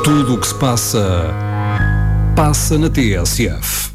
Tudo o que se passa, passa na TSF.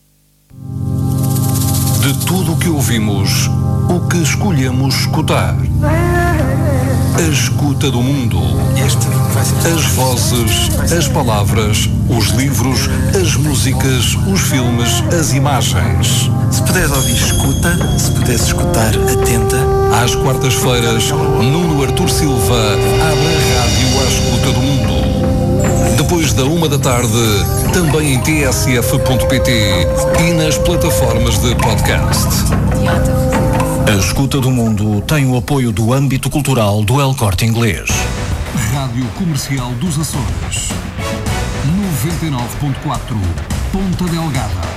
De tudo o que ouvimos, o que escolhemos escutar. A escuta do mundo. As vozes, as palavras, os livros, as músicas, os filmes, as imagens. Se puderes ouvir, escuta. Se puderes escutar, atenta. Às quartas-feiras, Nuno Artur Silva abre a rádio à escuta do mundo. Depois da 13h, também em tsf.pt e nas plataformas de podcast. A Escuta do Mundo tem o apoio do âmbito cultural do El Corte Inglês. Rádio Comercial dos Açores. 99.4 Ponta Delgada.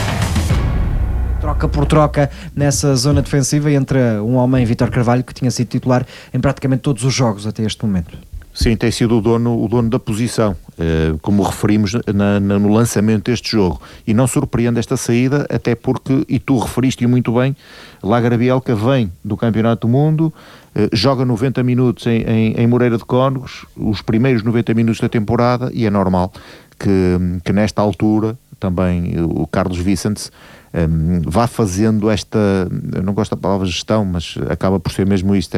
Troca por troca nessa zona defensiva entre um homem, Vítor Carvalho, que tinha sido titular em praticamente todos os jogos até este momento. Sim, tem sido o dono da posição, como referimos no lançamento deste jogo. E não surpreende esta saída, até porque, e tu referiste muito bem, Lagar Bielka vem do Campeonato do Mundo, joga 90 minutos em Moreira de Cónegos, os primeiros 90 minutos da temporada, e é normal que nesta altura também o Carlos Vicente vá fazendo esta, eu não gosto da palavra gestão, mas acaba por ser mesmo isto,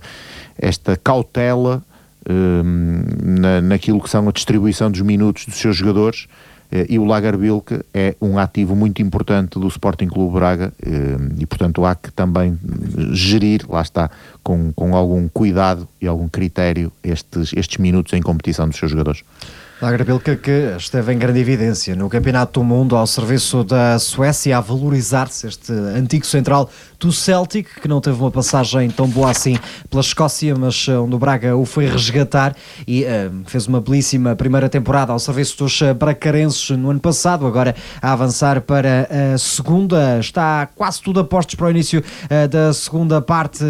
esta cautela naquilo que são a distribuição dos minutos dos seus jogadores, e o Lagar Bielka é um ativo muito importante do Sporting Clube Braga, e portanto há que também gerir, lá está, com algum cuidado e algum critério estes minutos em competição dos seus jogadores. Lagar Bielka, que esteve em grande evidência no Campeonato do Mundo ao serviço da Suécia, a valorizar-se, este antigo central do Celtic, que não teve uma passagem tão boa assim pela Escócia, mas onde o Braga o foi resgatar e fez uma belíssima primeira temporada ao serviço dos bracarenses no ano passado, agora a avançar para a segunda. Está quase tudo a postos para o início da segunda parte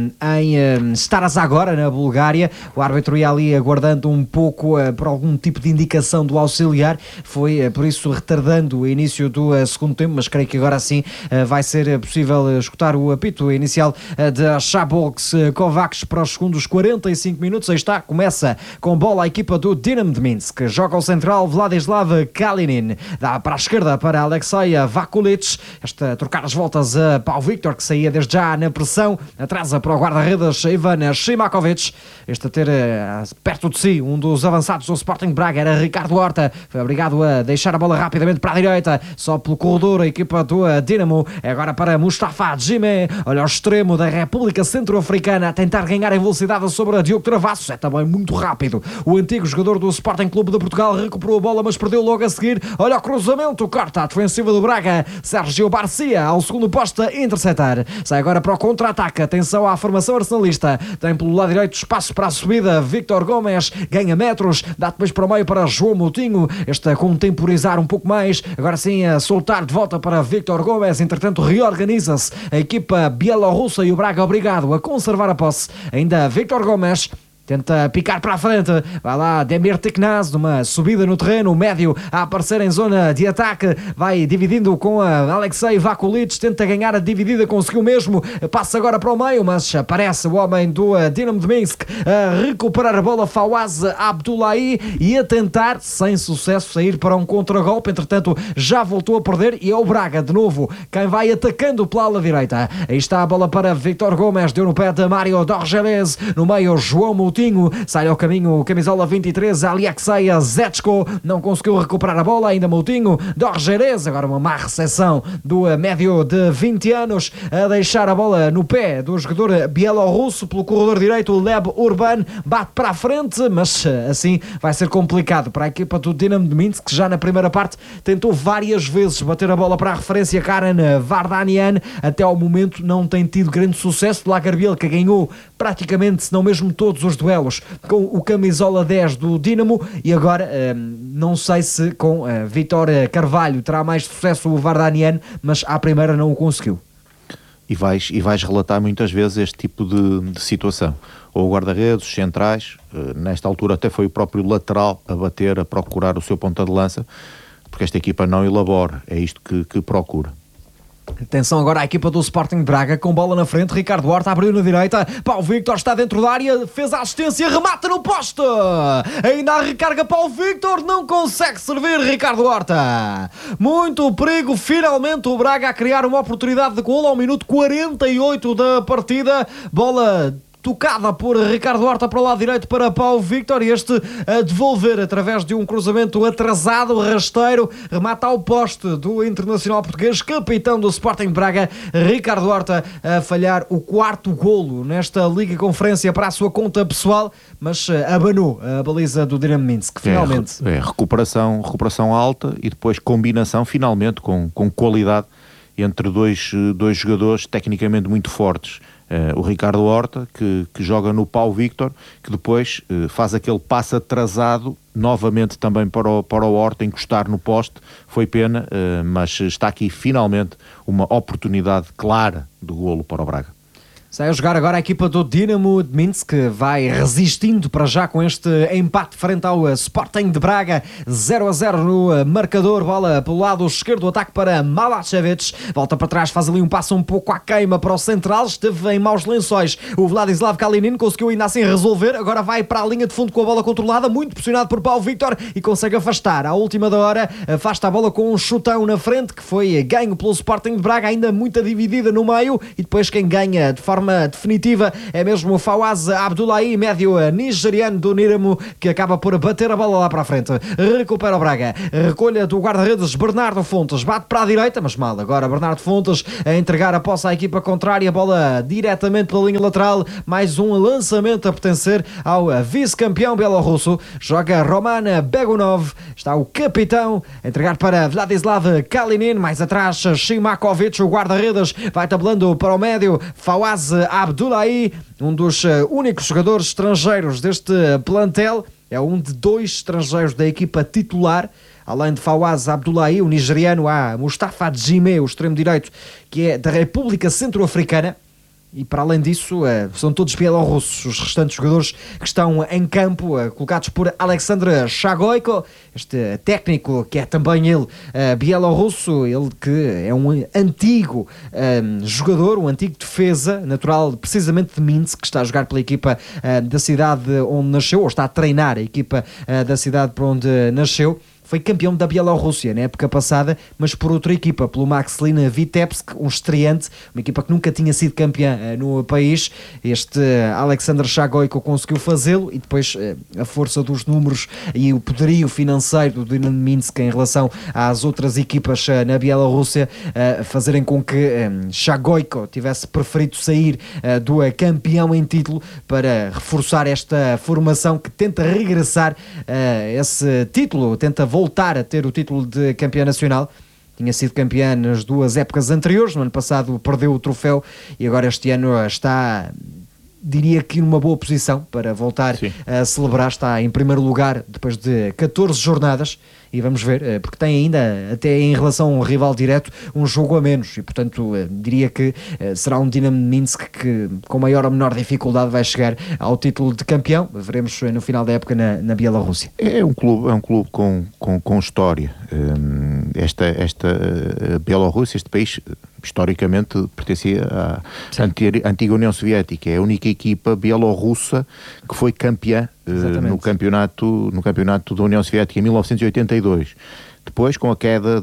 em Stara Zagora, na Bulgária. O árbitro ia ali aguardando um pouco por algum tipo de indicação do auxiliar, foi por isso retardando o início do segundo tempo, mas creio que agora sim vai ser possível escutar o apito inicial de Shaboks Kovacs para os segundos 45 minutos. Aí está, começa com bola a equipa do Dinamo de Minsk, joga ao central Vladislav Kalinin, dá para a esquerda para Alexei Vakulic, esta trocar as voltas para o Victor, que saía desde já na pressão, atrasa para o guarda-redes Ivan Shimakovic, este a ter perto de si um dos avançados do Sporting Braga, era Ricardo Horta, foi obrigado a deixar a bola rapidamente para a direita, só pelo corredor a equipa do Dinamo, agora para Mustafa Jimé, olha o extremo da República Centro-Africana a tentar ganhar em velocidade sobre a Diogo Travassos, é também muito rápido, o antigo jogador do Sporting Clube de Portugal recuperou a bola, mas perdeu logo a seguir, olha o cruzamento, corta a defensiva do Braga, Sérgio Barcia ao segundo posto a interceptar, sai agora para o contra-ataque, atenção à formação arsenalista, tem pelo lado direito espaço para a subida, Víctor Gomes ganha metros, dá depois para o meio para João Moutinho, este a contemporizar um pouco mais, agora sim a soltar de volta para Víctor Gomes, entretanto reorganiza-se a equipa bielorrussa e o Braga obrigado a conservar a posse, ainda Víctor Gomes tenta picar para a frente, vai lá Demir Tiknaz, numa subida no terreno, o médio a aparecer em zona de ataque, vai dividindo com a Alexei Vakulic, tenta ganhar a dividida, conseguiu mesmo, passa agora para o meio, mas aparece o homem do Dinamo de Minsk a recuperar a bola, Fawaz Abdullahi, e a tentar, sem sucesso, sair para um contragolpe, entretanto já voltou a perder e é o Braga de novo quem vai atacando pela ala direita, aí está a bola para Víctor Gomes, deu no pé de Mário Dorgelez, no meio João Moutinho, sai ao caminho, camisola 23, Alexei Zetsko, não conseguiu recuperar a bola, ainda Moutinho, Dorgelez, agora uma má recepção do médio de 20 anos, a deixar a bola no pé do jogador bielorrusso pelo corredor direito, o Leb Urban, bate para a frente, mas assim vai ser complicado para a equipa do Dinamo de Minsk, que já na primeira parte tentou várias vezes bater a bola para a referência Karen Vardanian, até ao momento não tem tido grande sucesso. Lagar Bielka ganhou praticamente, se não mesmo todos os duelos com o camisola 10 do Dinamo, e agora não sei se com Vítor Carvalho terá mais sucesso o Vardanian, mas à primeira não o conseguiu. E vais relatar muitas vezes este tipo de situação, ou o guarda-redes, os centrais, nesta altura até foi o próprio lateral a bater, a procurar o seu ponta de lança, porque esta equipa não elabora, é isto que procura. Atenção agora à equipa do Sporting Braga com bola na frente, Ricardo Horta abriu na direita, Paulo Victor está dentro da área, fez a assistência, remata no poste, ainda a recarga Paulo Victor, não consegue servir Ricardo Horta, muito perigo, finalmente o Braga a criar uma oportunidade de golo ao minuto 48 da partida, bola tocada por Ricardo Horta para o lado direito para Paulo Victor e este a devolver através de um cruzamento atrasado, rasteiro, remata ao poste do internacional português, capitão do Sporting Braga, Ricardo Horta, a falhar o 4º golo nesta Liga Conferência para a sua conta pessoal, mas abanou a baliza do Dinamo Minsk, finalmente. Recuperação alta e depois combinação finalmente com qualidade entre dois jogadores tecnicamente muito fortes. O Ricardo Horta, que joga no Paulo Victor, que depois faz aquele passe atrasado, novamente também para o Horta, encostar no poste. Foi pena, mas está aqui finalmente uma oportunidade clara de golo para o Braga. Sai a jogar agora a equipa do Dinamo de Minsk, que vai resistindo para já com este empate frente ao Sporting de Braga, 0-0 no marcador, bola pelo lado esquerdo, ataque para Malacevic, volta para trás, faz ali um passo um pouco à queima para o central, esteve em maus lençóis, o Vladislav Kalinin conseguiu ainda assim resolver, agora vai para a linha de fundo com a bola controlada, muito pressionado por Paulo Victor e consegue afastar, à última da hora, afasta a bola com um chutão na frente, que foi ganho pelo Sporting de Braga, ainda muito dividida no meio, e depois quem ganha de forma definitiva é mesmo o Fawaz Abdullahi, médio nigeriano do Dinamo, que acaba por bater a bola lá para a frente, recupera o Braga, recolha do guarda-redes Bernardo Fontes, bate para a direita, mas mal, agora Bernardo Fontes a entregar a posse à equipa contrária, bola diretamente pela linha lateral, mais um lançamento a pertencer ao vice-campeão bielorrusso, joga Roman Begunov, está o capitão a entregar para Vladislav Kalinin, mais atrás Shimakovic, o guarda-redes vai tabelando para o médio, Fawaz Abdullahi, um dos únicos jogadores estrangeiros deste plantel, é um de 2 estrangeiros da equipa titular, além de Fawaz Abdullahi, o nigeriano, há Mustafa Djime, o extremo direito, que é da República Centro-Africana, e para além disso são todos bielorrussos, os restantes jogadores que estão em campo, colocados por Alexander Shagoyko, este técnico que é também ele bielorrusso, ele que é um antigo jogador, um antigo defesa, natural precisamente de Minsk, que está a jogar pela equipa da cidade onde nasceu, ou está a treinar a equipa da cidade por onde nasceu. Foi campeão da Bielorrússia na época passada, mas por outra equipa, pelo Maxlin Vitebsk, um estreante, uma equipa que nunca tinha sido campeã no país. Este Alexander Shagoyko conseguiu fazê-lo e depois a força dos números e o poderio financeiro do Dinamo Minsk em relação às outras equipas na Bielorrússia fazerem com que Shagoyko tivesse preferido sair do campeão em título para reforçar esta formação que tenta regressar esse título, tenta voltar a ter o título de campeão nacional. Tinha sido campeão nas 2 épocas anteriores, no ano passado perdeu o troféu e agora este ano está, diria que numa boa posição para voltar a celebrar, está em primeiro lugar depois de 14 jornadas e vamos ver, porque tem ainda, até em relação ao rival direto, um jogo a menos e portanto diria que será um Dinamo Minsk que com maior ou menor dificuldade vai chegar ao título de campeão. Veremos no final da época na Bielorrússia. É um clube com história. Esta Bielorrússia, este país historicamente pertencia à antiga União Soviética, é a única equipa bielorrussa que foi campeã no campeonato da União Soviética em 1982. Depois, com a queda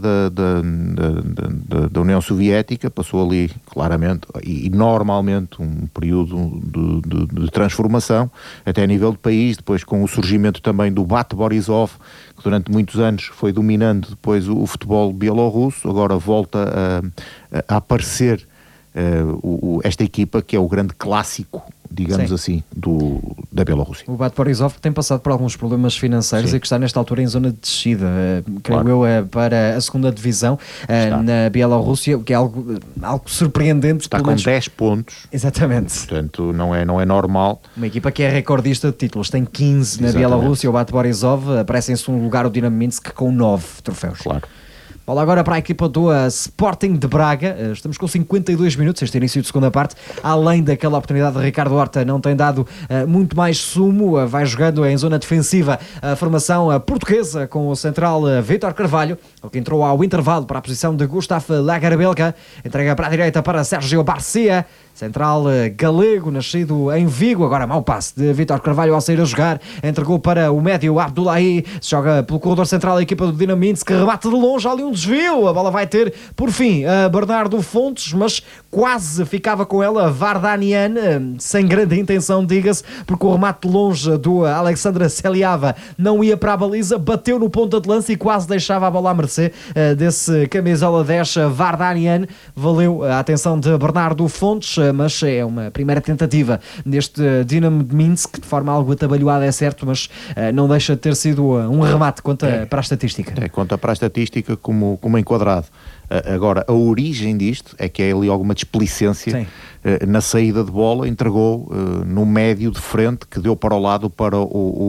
da União Soviética, passou ali claramente e normalmente um período de transformação até a nível do país, depois com o surgimento também do Bat Borisov, que durante muitos anos foi dominando depois o futebol bielorrusso, agora volta a aparecer esta equipa que é o grande clássico, digamos assim, da Bielorrússia. O Bat Borisov tem passado por alguns problemas financeiros e que está nesta altura em zona de descida, creio eu, para a segunda divisão na Bielorrússia, o que é algo surpreendente. Está com 10 pontos. Exatamente. Portanto, não é normal. Uma equipa que é recordista de títulos, tem 15 na Bielorrússia, o Bat Borisov, aparece em segundo lugar o Dinamo Minsk com 9 troféus. Claro. Bola agora para a equipa do Sporting de Braga. Estamos com 52 minutos, este início de segunda parte. Além daquela oportunidade de Ricardo Horta, não tem dado muito mais sumo. Vai jogando em zona defensiva a formação portuguesa com o central Vítor Carvalho, o que entrou ao intervalo para a posição de Gustavo Lagarabelka. Entrega para a direita para Sérgio Barcia, central galego, nascido em Vigo. Agora mau passe de Vítor Carvalho ao sair a jogar. Entregou para o médio Abdullahi. Se joga pelo corredor central a equipa do Dinamo Minsk, que remate de longe. Ali um desvio. A bola vai ter, por fim, a Bernardo Fontes, mas quase ficava com ela Vardanian, sem grande intenção, diga-se, porque o remate de longe do Alexandre Seliava não ia para a baliza, bateu no ponta de lança e quase deixava a bola à mercê desse camisola 10 Vardanian. Valeu a atenção de Bernardo Fontes, mas é uma primeira tentativa neste Dinamo de Minsk, de forma algo atabalhoada, é certo, mas não deixa de ter sido um remate. Conta para a estatística. Conta para a estatística como enquadrado. Agora, a origem disto é que é ali alguma displicência na saída de bola, entregou no médio de frente, que deu para o lado para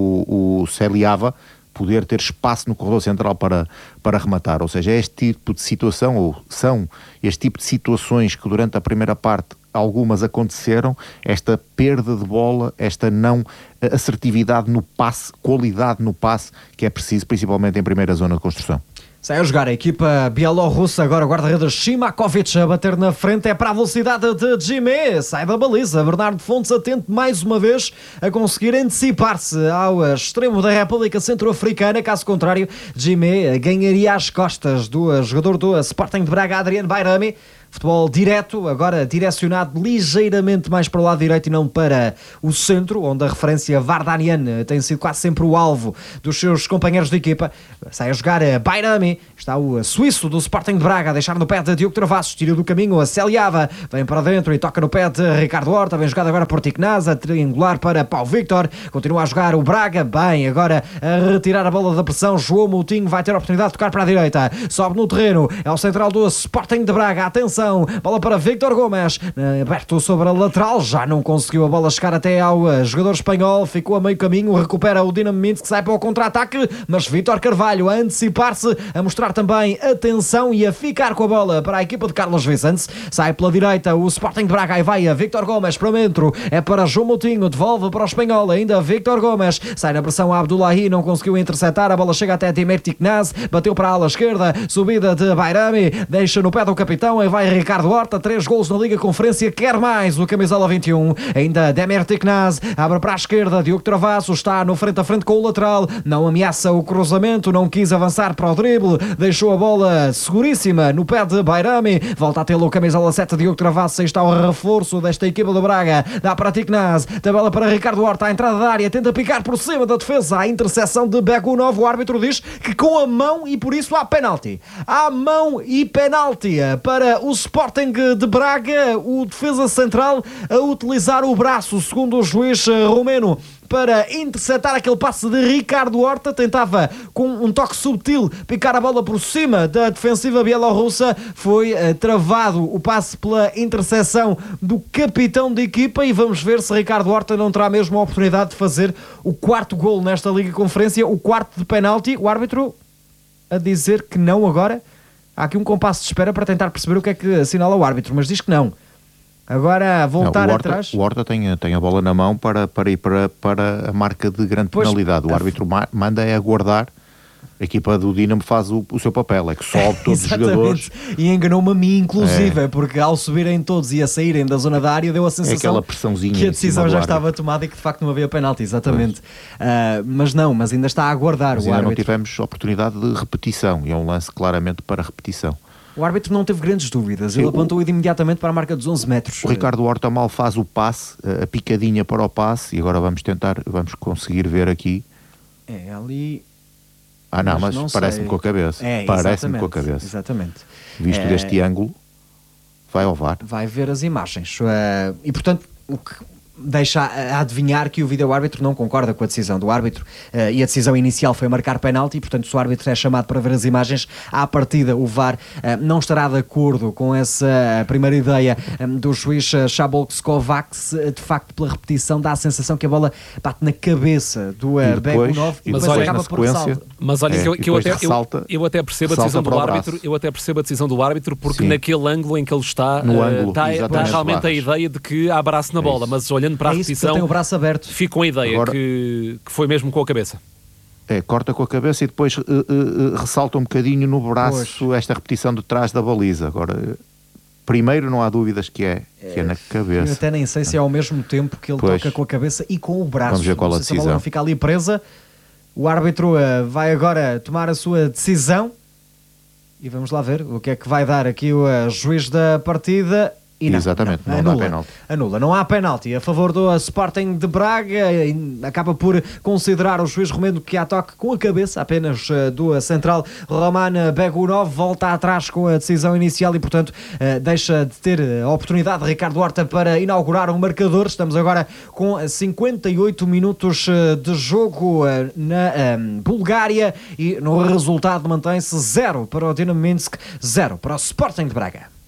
o Seliava poder ter espaço no corredor central para rematar. Ou seja, é este tipo de situação, ou são este tipo de situações que durante a primeira parte algumas aconteceram, esta perda de bola, esta não assertividade no passe, qualidade no passe, que é preciso principalmente em primeira zona de construção. Sai a jogar a equipa bielorrussa, agora o guarda-redes Shimakovic a bater na frente, é para a velocidade de Jimé, sai da baliza, Bernardo Fontes atento mais uma vez a conseguir antecipar-se ao extremo da República Centro-Africana, caso contrário Jimé ganharia as costas do jogador do Sporting de Braga, Adrian Bayrami. Futebol direto, agora direcionado ligeiramente mais para o lado direito e não para o centro, onde a referência Vardanian tem sido quase sempre o alvo dos seus companheiros de equipa. Sai a jogar Bayrami, está o suíço do Sporting de Braga a deixar no pé de Diogo Travassos, tira do caminho a Seliava, vem para dentro e toca no pé de Ricardo Horta, vem jogado agora por Tiknaz, a triangular para Pau Victor, continua a jogar o Braga, bem, agora a retirar a bola da pressão, João Moutinho vai ter a oportunidade de tocar para a direita, sobe no terreno, é o central do Sporting de Braga, atenção, bola para Víctor Gomes, aberto sobre a lateral, já não conseguiu a bola chegar até ao jogador espanhol, ficou a meio caminho, recupera o Dinamo Minsk, que sai para o contra-ataque, mas Vítor Carvalho a antecipar-se, a mostrar também atenção e a ficar com a bola para a equipa de Carlos Vicente, sai pela direita o Sporting de Braga e vai a Víctor Gomes para dentro, é para João Moutinho, devolve para o espanhol, ainda Víctor Gomes, sai na pressão a Abdullahi, não conseguiu interceptar, a bola chega até Timur Tiknaz, bateu para a ala esquerda, subida de Bayrami, deixa no pé do capitão e vai Ricardo Horta, 3 golos na Liga Conferência, quer mais o camisola 21, ainda Demir Tiknaz, abre para a esquerda, Diogo Travassos está no frente a frente com o lateral, não ameaça o cruzamento, não quis avançar para o drible, deixou a bola seguríssima no pé de Bayrami, volta a tê-lo o camisola 7, Diogo Travassos, aí está o reforço desta equipa do Braga, dá para Tiknaz, tabela para Ricardo Horta, a entrada da área, tenta picar por cima da defesa, a interseção de Begunov, o árbitro diz que com a mão e por isso há penalti. Há mão e penalti para o Sporting de Braga, o defesa central a utilizar o braço, segundo o juiz romeno, para interceptar aquele passe de Ricardo Horta, tentava com um toque subtil picar a bola por cima da defensiva bielorrussa, foi travado o passe pela interseção do capitão de equipa e vamos ver se Ricardo Horta não terá mesmo a oportunidade de fazer o quarto golo nesta Liga Conferência, o quarto de penalti, o árbitro a dizer que não agora. Há aqui um compasso de espera para tentar perceber o que é que assinala o árbitro, mas diz que não. Agora voltar atrás. O Horta tem a bola na mão para ir para a marca de grande penalidade. O árbitro manda é aguardar. A equipa do Dinamo faz o seu papel, é que sobe todos os jogadores. E enganou-me a mim, inclusive, porque ao subirem todos e a saírem da zona da área, deu a sensação que a decisão já estava tomada e que de facto não havia penalti, exatamente. Mas ainda está a aguardar o árbitro. Ainda não tivemos oportunidade de repetição, e é um lance claramente para repetição. O árbitro não teve grandes dúvidas, ele apontou imediatamente para a marca dos 11 metros. O Ricardo Horta mal faz o passe, a picadinha para o passe, e agora vamos conseguir ver aqui. É ali... não, mas parece-me com a cabeça. Parece-me com a cabeça. Exatamente. Visto deste ângulo, vai ao VAR. Vai ver as imagens. E portanto, deixa a adivinhar que o vídeo-árbitro não concorda com a decisão do árbitro, e a decisão inicial foi marcar penalti, e portanto se o árbitro é chamado para ver as imagens, à partida o VAR não estará de acordo com essa primeira ideia do juiz Szabolcs Kovács. De facto, pela repetição dá a sensação que a bola bate na cabeça do Begunov e depois acaba por ressalto. Mas olha, eu até percebo a decisão do árbitro, porque sim, naquele ângulo em que ele está, está realmente a ideia de que há braço na bola, mas olhando para a repetição, tem o braço aberto, fica com a ideia agora, que foi mesmo com a cabeça. Corta com a cabeça e depois ressalta um bocadinho no braço esta repetição de trás da baliza. Agora, primeiro não há dúvidas que é na cabeça. Eu até nem sei se é ao mesmo tempo que ele toca com a cabeça e com o braço. Vamos ver qual a decisão. Se a bola fica ali presa, o árbitro vai agora tomar a sua decisão e vamos lá ver o que é que vai dar aqui o juiz da partida. E não, exatamente, não dá penalti. Anula, não há penalti a favor do Sporting de Braga, acaba por considerar o juiz Romeno que há toque com a cabeça apenas do central Roman Begunov, volta atrás com a decisão inicial e portanto deixa de ter a oportunidade de Ricardo Horta para inaugurar um marcador. Estamos agora com 58 minutos de jogo na Bulgária e no resultado mantém-se 0 para o Dinamo Minsk, 0 para o Sporting de Braga.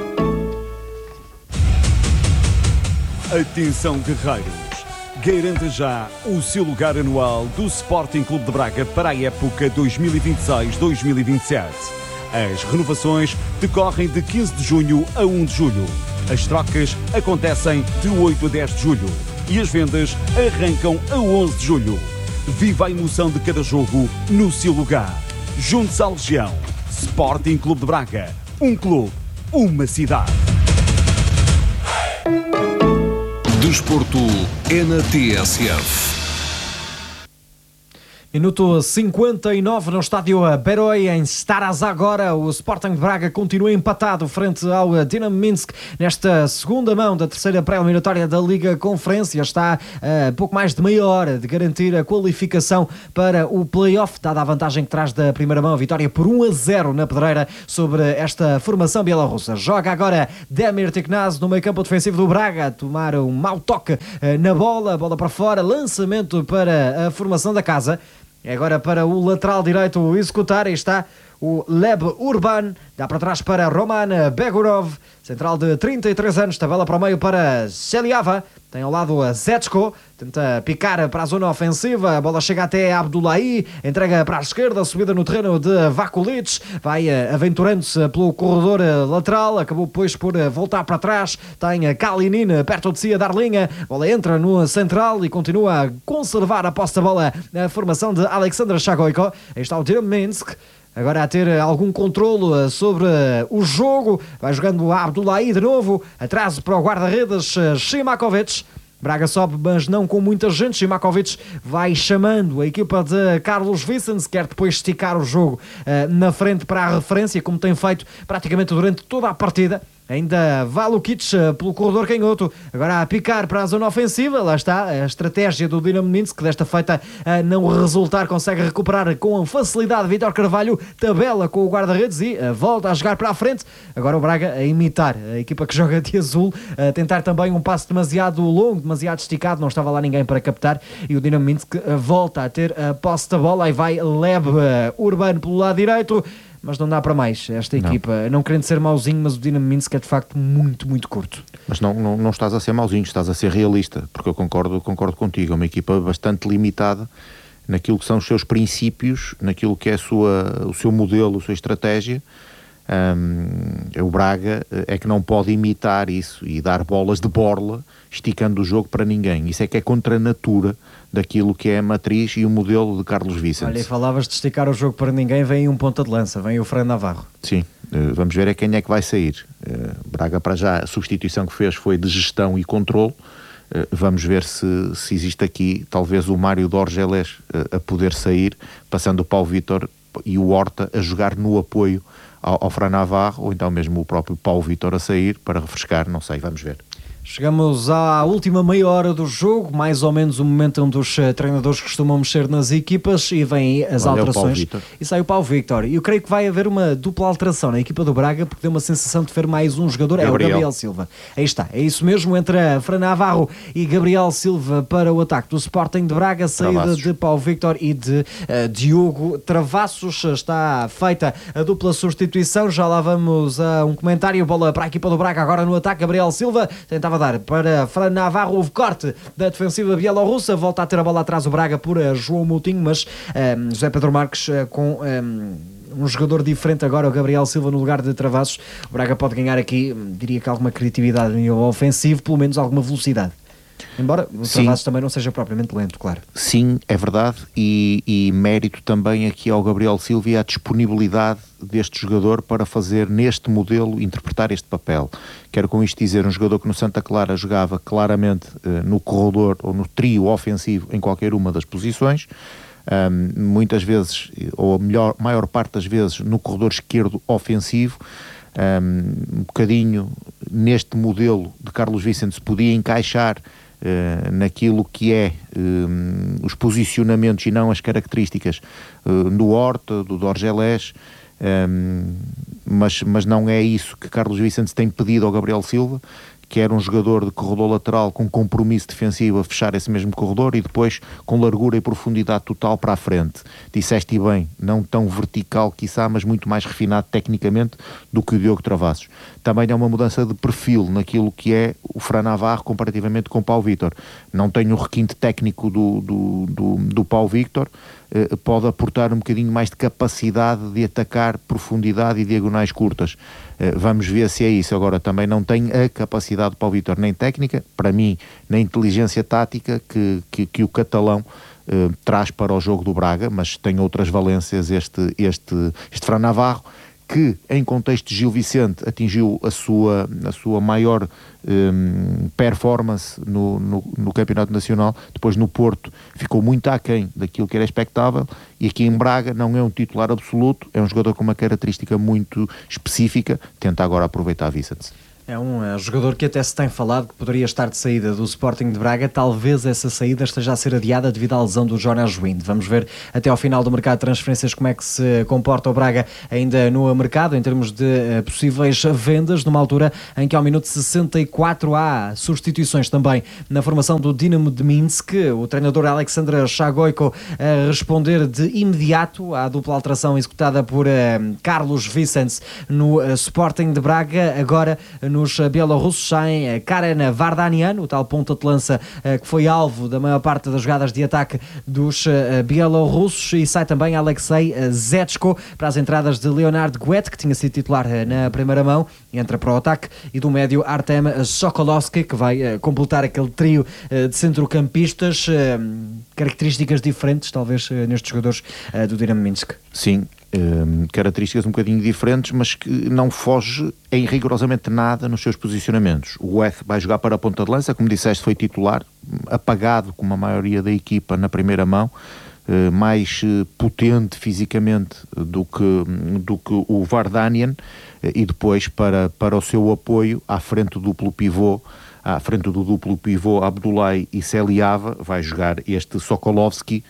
Atenção, guerreiros! Garanta já o seu lugar anual do Sporting Clube de Braga para a época 2026-2027. As renovações decorrem de 15 de junho a 1 de julho. As trocas acontecem de 8 a 10 de julho. E as vendas arrancam a 11 de julho. Viva a emoção de cada jogo no seu lugar. Junte-se à Legião. Sporting Clube de Braga. Um clube, uma cidade. Desporto é na TSF. Minuto 59 no estádio Beroi, em Stara Zagora. O Sporting de Braga continua empatado frente ao Dinamo Minsk nesta segunda mão da terceira pré-eliminatória da Liga Conferência. Está a pouco mais de meia hora de garantir a qualificação para o play-off, dada a vantagem que traz da primeira mão, a vitória por 1-0 na pedreira sobre esta formação bielorrussa. Joga agora Demir Tiknaz no meio campo defensivo do Braga, a tomar um mau toque na bola para fora, lançamento para a formação da casa. É agora para o lateral direito executar, e está o Leb Urban, dá para trás para Roman Begunov, central de 33 anos, tabela para o meio para Seliava, tem ao lado a Zetsko, tenta picar para a zona ofensiva, a bola chega até Abdullahi, entrega para a esquerda, subida no terreno de Vakulic, vai aventurando-se pelo corredor lateral, acabou depois por voltar para trás, tem Kalinin perto de si a dar linha, a bola entra no central e continua a conservar a posse da bola na formação de Alexander Shagoyko. Aí está o Dinamo Minsk, agora a ter algum controlo sobre o jogo, vai jogando Abdullahi de novo, atraso para o guarda-redes Shimakovic. Braga sobe, mas não com muita gente. Shimakovic vai chamando a equipa de Carlos Vicens, quer depois esticar o jogo na frente para a referência, como tem feito praticamente durante toda a partida. Ainda Valukic pelo corredor canhoto, agora a picar para a zona ofensiva. Lá está a estratégia do Dinamo Minsk, que desta feita a não resultar, consegue recuperar com facilidade. Vítor Carvalho tabela com o guarda-redes e volta a jogar para a frente. Agora o Braga a imitar a equipa que joga de azul, a tentar também um passe demasiado longo, demasiado esticado, não estava lá ninguém para captar, e o Dinamo Minsk volta a ter a posse da bola. Aí vai Leb Urban pelo lado direito, mas não dá para mais esta equipa. Não querendo ser mauzinho, mas o Dinamo Minsk é de facto muito, muito curto. Mas não estás a ser mauzinho, estás a ser realista, porque eu concordo contigo. É uma equipa bastante limitada naquilo que são os seus princípios, naquilo que é o seu modelo, a sua estratégia. O Braga é que não pode imitar isso e dar bolas de borla, esticando o jogo para ninguém. Isso é que é contra a natura daquilo que é a matriz e o modelo de Carlos Vicens. Olha, e falavas de esticar o jogo para ninguém, vem um ponta de lança, vem o Fran Navarro. Sim, vamos ver quem é que vai sair. Braga, para já, a substituição que fez foi de gestão e controle. Vamos ver se existe aqui talvez o Mário Dorgeles a poder sair, passando o Paulo Vítor e o Horta a jogar no apoio ao Fran Navarro, ou então mesmo o próprio Paulo Vítor a sair para refrescar, não sei, vamos ver. Chegamos à última meia hora do jogo, mais ou menos o momento onde os treinadores costumam mexer nas equipas e vêm as alterações. E sai o Paulo Victor. E eu creio que vai haver uma dupla alteração na equipa do Braga, porque deu uma sensação de ver mais um jogador, é o Gabriel Silva. Aí está, é isso mesmo, entra Fran Navarro e Gabriel Silva para o ataque do Sporting de Braga, saída de Paulo Victor e de Diogo Travassos. Está feita a dupla substituição, já lá vamos a um comentário, bola para a equipa do Braga agora no ataque, Gabriel Silva tentava dar para Fran Navarro, houve corte da defensiva bielorrussa, volta a ter a bola atrás o Braga por João Moutinho, mas José Pedro Marques com um jogador diferente agora, o Gabriel Silva no lugar de Travassos. O Braga pode ganhar aqui, diria que alguma criatividade no nível ofensivo, pelo menos alguma velocidade. Embora o Travassos também não seja propriamente lento, claro. Sim, é verdade, e mérito também aqui ao Gabriel Silva e à disponibilidade deste jogador para fazer neste modelo, interpretar este papel. Quero com isto dizer, um jogador que no Santa Clara jogava claramente no corredor ou no trio ofensivo em qualquer uma das posições, muitas vezes, ou a maior parte das vezes, no corredor esquerdo ofensivo. Um bocadinho neste modelo de Carlos Vicente se podia encaixar naquilo que é os posicionamentos e não as características do Horta, do Dorgelés, mas não é isso que Carlos Vicente tem pedido ao Gabriel Silva, que era um jogador de corredor lateral com compromisso defensivo a fechar esse mesmo corredor e depois com largura e profundidade total para a frente. Disseste bem, não tão vertical quiçá, mas muito mais refinado tecnicamente do que o Diogo Travassos. Também é uma mudança de perfil naquilo que é o Fran Navarro comparativamente com o Paulo Victor. Não tem o requinte técnico do Paulo Victor, pode aportar um bocadinho mais de capacidade de atacar profundidade e diagonais curtas. Vamos ver se é isso. Agora também não tem a capacidade do Paulo Victor, nem técnica, para mim, nem inteligência tática que o catalão traz para o jogo do Braga, mas tem outras valências este Fran Navarro, que em contexto de Gil Vicente atingiu a sua maior performance no Campeonato Nacional. Depois no Porto ficou muito aquém daquilo que era expectável, e aqui em Braga não é um titular absoluto, é um jogador com uma característica muito específica, tenta agora aproveitar a Vicente. É um jogador que até se tem falado que poderia estar de saída do Sporting de Braga. Talvez essa saída esteja a ser adiada devido à lesão do Jonas Wind. Vamos ver até ao final do mercado de transferências como é que se comporta o Braga ainda no mercado, em termos de possíveis vendas, numa altura em que ao minuto 64 há substituições também na formação do Dinamo de Minsk. O treinador Alexandre Chagoyko a responder de imediato à dupla alteração executada por Carlos Vicente no Sporting de Braga. Agora nos bielorrussos saem Karen Vardanian, o tal ponta de lança que foi alvo da maior parte das jogadas de ataque dos bielorrussos, e sai também Alexei Zetsko para as entradas de Leonard Guet, que tinha sido titular na primeira mão, entra para o ataque, e do médio Artem Sokolovski, que vai completar aquele trio de centrocampistas, características diferentes talvez nestes jogadores do Dinamo Minsk. Sim, características um bocadinho diferentes, mas que não foge em rigorosamente nada nos seus posicionamentos. O Guet vai jogar para a ponta de lança, como disseste, foi titular, apagado como a maioria da equipa na primeira mão, mais potente fisicamente do que o Vardanian, e depois para o seu apoio à frente do duplo pivô Abdoulaye e Seliava vai jogar este Sokolovski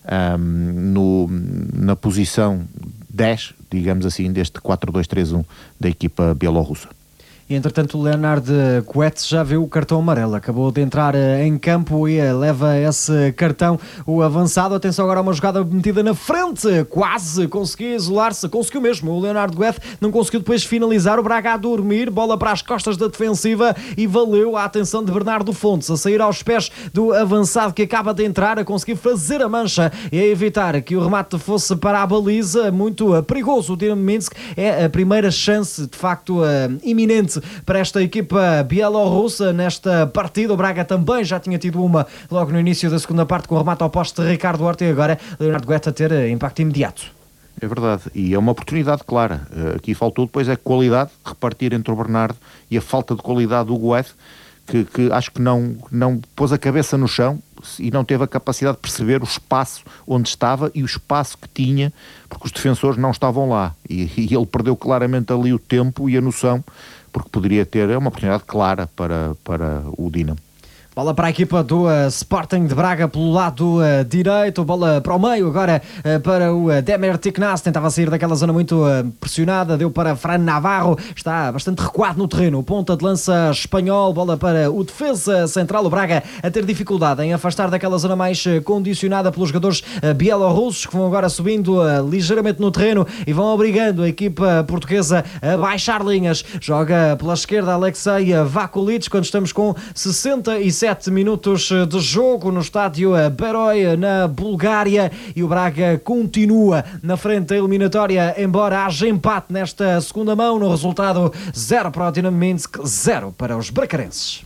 na posição 10, digamos assim, deste 4-2-3-1 da equipa bielorrussa. E entretanto o Leonard Guet já viu o cartão amarelo, acabou de entrar em campo e leva esse cartão o avançado. Atenção agora a uma jogada metida na frente, quase conseguiu isolar-se, conseguiu mesmo, o Leonard Guet não conseguiu depois finalizar, o Braga a dormir, bola para as costas da defensiva, e valeu a atenção de Bernardo Fontes a sair aos pés do avançado que acaba de entrar, a conseguir fazer a mancha e a evitar que o remate fosse para a baliza. Muito perigoso o Dinamo Minsk, é a primeira chance de facto iminente para esta equipa bielorrussa nesta partida. O Braga também já tinha tido uma logo no início da segunda parte com o remate ao poste de Ricardo Horta, e agora Leonardo Guet a ter impacto imediato. É verdade, e é uma oportunidade clara. Aqui faltou depois a qualidade, repartir entre o Bernardo e a falta de qualidade do Guet, que acho que não pôs a cabeça no chão e não teve a capacidade de perceber o espaço onde estava e o espaço que tinha, porque os defensores não estavam lá, e ele perdeu claramente ali o tempo e a noção porque poderia ter uma oportunidade clara para o Dinamo. Bola para a equipa do Sporting de Braga pelo lado direito, bola para o meio agora para o Demer Tiknas, tentava sair daquela zona muito pressionada, deu para Fran Navarro, está bastante recuado no terreno, ponta de lança espanhol, bola para o defesa central, o Braga a ter dificuldade em afastar daquela zona mais condicionada pelos jogadores bielorrussos, que vão agora subindo ligeiramente no terreno e vão obrigando a equipa portuguesa a baixar linhas. Joga pela esquerda Alexei Vakulic, quando estamos com 67 minutos de jogo no estádio Beroi, na Bulgária, e o Braga continua na frente da eliminatória, embora haja empate nesta segunda mão. No resultado, 0 para o Dinamo Minsk, 0 para os bracarenses.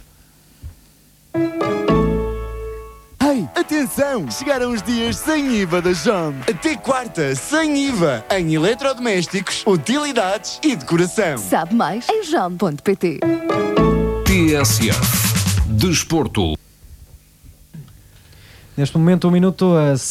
Ei, atenção! Chegaram os dias sem IVA da JOM. Até quarta, sem IVA, em eletrodomésticos, utilidades e decoração. Sabe mais em jom.pt. TSF Desporto. Neste momento, 1 minuto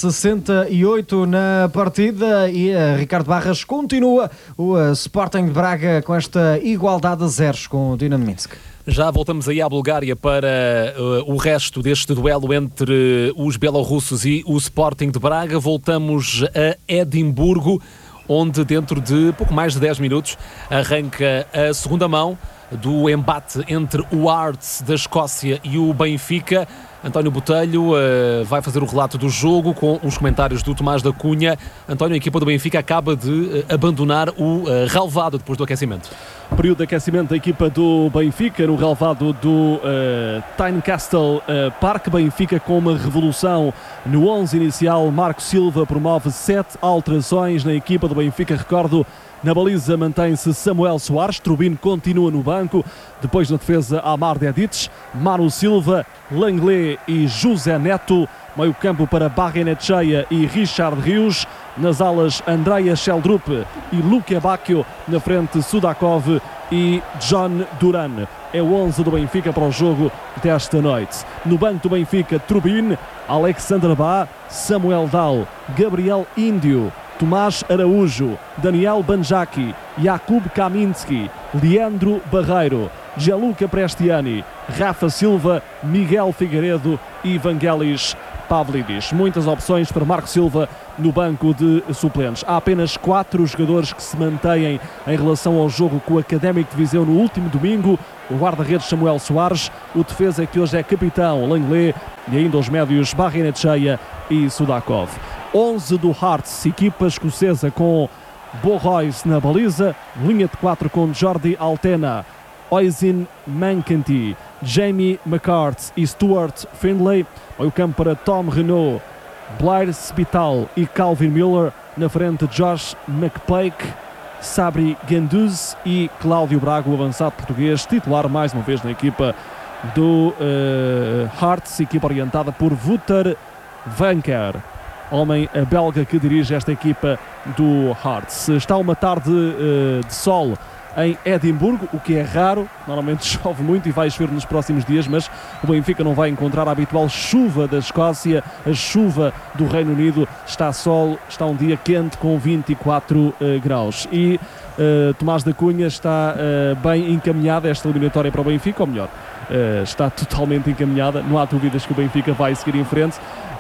68 na partida e Ricardo Barras continua o Sporting de Braga com esta igualdade a zeros com o Dinamo Minsk. Já voltamos aí à Bulgária para o resto deste duelo entre os belorrussos e o Sporting de Braga. Voltamos a Edimburgo, onde dentro de pouco mais de 10 minutos arranca a segunda mão do embate entre o Hearts da Escócia e o Benfica. António Botelho vai fazer o relato do jogo com os comentários do Tomás da Cunha. António, a equipa do Benfica acaba de abandonar o relvado depois do aquecimento. Período de aquecimento da equipa do Benfica no relvado do Tynecastle Park. Benfica com uma revolução no 11 inicial. Marco Silva promove 7 alterações na equipa do Benfica. Recordo, na baliza mantém-se Samuel Soares, Trubin continua no banco, depois na defesa Amar Dedic, Manu Silva, Langley e José Neto, meio campo para Barrenetxeia e Richard Rios, nas alas Andrea Sheldrup e Luque Bacchio, na frente Sudakov e John Duran. É o 11 do Benfica para o jogo desta noite. No banco do Benfica, Trubin, Alexander Ba, Samuel Dal, Gabriel Índio, Tomás Araújo, Daniel Banjaki, Jakub Kaminski, Leandro Barreiro, Gianluca Prestiani, Rafa Silva, Miguel Figueiredo e Vangelis Pavlidis. Muitas opções para Marco Silva no banco de suplentes. Há apenas 4 jogadores que se mantêm em relação ao jogo com o Académico de Viseu no último domingo. O guarda-redes Samuel Soares, o defesa que hoje é capitão Langley e ainda os médios Barrenetxeia e Sudakov. 11 do Hearts, equipa escocesa com Bo Royce na baliza, linha de 4 com Jordi Altena, Oisin Mancanty, Jamie McCart e Stuart Findlay, meio campo para Tom Renault, Blair Spital e Calvin Miller, na frente Josh McPake, Sabri Guendouzi e Cláudio Braga, o avançado português, titular mais uma vez na equipa do Hearts, equipa orientada por Wouter Vanker, homem belga que dirige esta equipa do Hearts. Está uma tarde de sol em Edimburgo, o que é raro, normalmente chove muito e vai chover nos próximos dias, mas o Benfica não vai encontrar a habitual chuva da Escócia, a chuva do Reino Unido. Está sol, está um dia quente com 24 graus e Tomás da Cunha está bem encaminhada esta eliminatória para o Benfica, ou melhor, está totalmente encaminhada, não há dúvidas que o Benfica vai seguir em frente.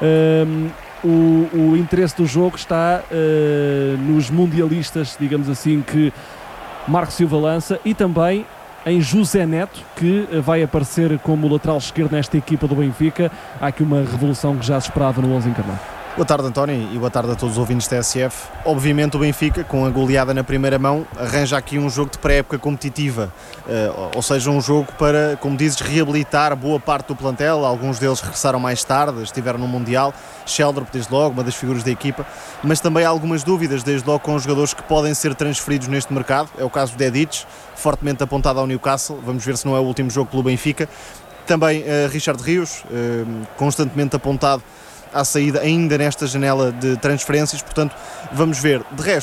O interesse do jogo está nos mundialistas, digamos assim, que Marco Silva lança, e também em José Neto, que vai aparecer como lateral esquerdo nesta equipa do Benfica. Há aqui uma revolução que já se esperava no 11 encarnado. Boa tarde, António, e boa tarde a todos os ouvintes da TSF. Obviamente o Benfica, com a goleada na primeira mão, arranja aqui um jogo de pré-época competitiva, ou seja, um jogo para, como dizes, reabilitar boa parte do plantel. Alguns deles regressaram mais tarde, estiveram no Mundial. Sheldrup, desde logo, uma das figuras da equipa, mas também há algumas dúvidas, desde logo com jogadores que podem ser transferidos neste mercado. É o caso do Dedic, fortemente apontado ao Newcastle, vamos ver se não é o último jogo pelo Benfica. Também Richard Rios, constantemente apontado à saída ainda nesta janela de transferências, portanto vamos ver. De resto,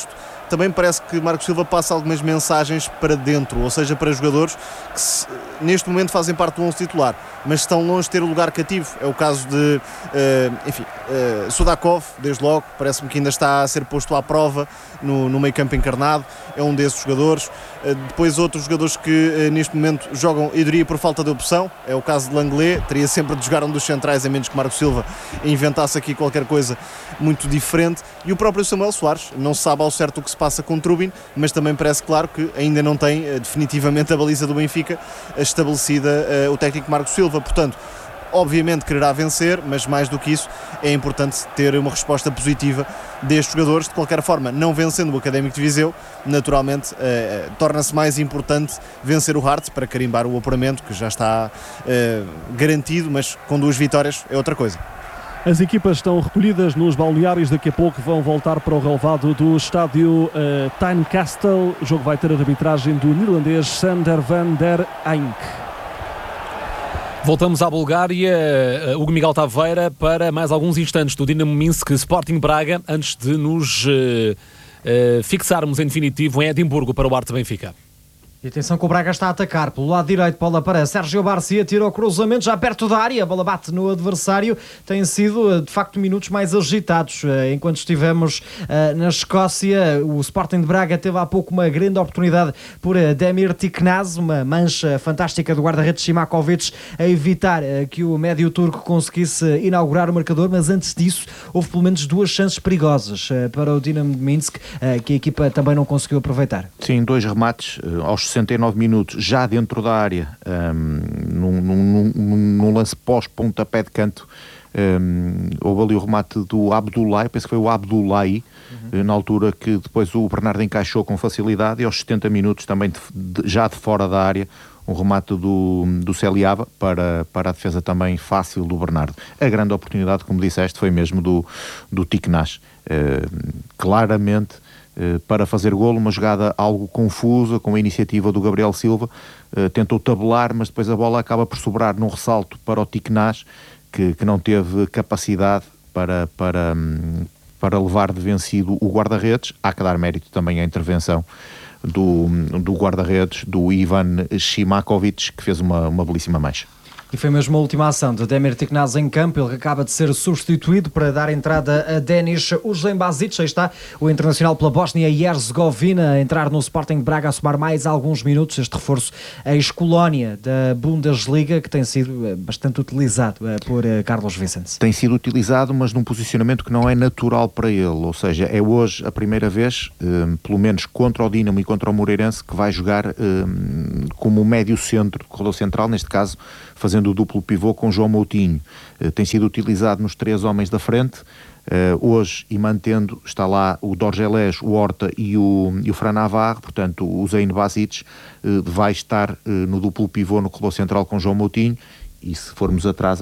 também parece que Marco Silva passa algumas mensagens para dentro, ou seja, para jogadores que neste momento fazem parte do 11 titular, mas estão longe de ter o lugar cativo. É o caso de, Sudakov, desde logo, parece-me que ainda está a ser posto à prova no meio campo encarnado, é um desses jogadores. Depois outros jogadores que neste momento jogam, eu diria, por falta de opção, é o caso de Langlais, teria sempre de jogar um dos centrais, a menos que Marco Silva inventasse aqui qualquer coisa muito diferente, e o próprio Samuel Soares, não se sabe ao certo o que se passa com Trubin, mas também parece claro que ainda não tem definitivamente a baliza do Benfica estabelecida o técnico Marco Silva, portanto, obviamente quererá vencer, mas mais do que isso é importante ter uma resposta positiva destes jogadores. De qualquer forma, não vencendo o Académico de Viseu, naturalmente torna-se mais importante vencer o Hearts para carimbar o apuramento, que já está garantido, mas com 2 vitórias é outra coisa. As equipas estão recolhidas nos balneários, daqui a pouco vão voltar para o relvado do estádio Tynecastle. O jogo vai ter a arbitragem do neerlandês Sander van der Eyck. Voltamos à Bulgária, Hugo Miguel Taveira, para mais alguns instantes do Dinamo Minsk Sporting Braga, antes de nos fixarmos em definitivo em Edimburgo para o Arte Benfica. E atenção que o Braga está a atacar pelo lado direito, bola para Sérgio Barcia, tira o cruzamento já perto da área, a bola bate no adversário. Têm sido de facto minutos mais agitados. Enquanto estivemos na Escócia, o Sporting de Braga teve há pouco uma grande oportunidade por Demir Tiknaz, uma mancha fantástica do guarda-redes Shimakovic, a evitar que o médio turco conseguisse inaugurar o marcador, mas antes disso houve pelo menos 2 chances perigosas para o Dinamo de Minsk, que a equipa também não conseguiu aproveitar. Sim, 2 remates aos 69 minutos, já dentro da área, num lance pós-pontapé de canto. Houve ali o remate do Abdullahi, penso que foi o Abdullahi, na altura que depois o Bernardo encaixou com facilidade, e aos 70 minutos também já de fora da área, um remate do Celiava para a defesa também fácil do Bernardo. A grande oportunidade, como disseste, foi mesmo do Tiknaz. Claramente para fazer golo, uma jogada algo confusa, com a iniciativa do Gabriel Silva, tentou tabelar, mas depois a bola acaba por sobrar num ressalto para o Tiknaz, que não teve capacidade para levar de vencido o guarda-redes. Há que dar mérito também à intervenção do guarda-redes, do Ivan Shimakovic, que fez uma belíssima mancha. E foi mesmo a última ação de Demir Tiknaz em campo, ele que acaba de ser substituído para dar entrada a Denis Uzlembasic. Aí está o internacional pela Bósnia e Herzegovina a entrar no Sporting de Braga, a somar mais alguns minutos. Este reforço ex-Colónia da Bundesliga, que tem sido bastante utilizado por Carlos Vicente. Tem sido utilizado, mas num posicionamento que não é natural para ele, ou seja, é hoje a primeira vez, pelo menos contra o Dinamo e contra o Moreirense, que vai jogar como médio centro, corredor central, neste caso fazendo o duplo pivô com João Moutinho. Tem sido utilizado nos 3 homens da frente. Hoje, e mantendo, está lá o Dorgelés, o Horta e o Fran Navarro. Portanto, o Zain Basic vai estar no duplo pivô no corredor central com João Moutinho, e se formos atrás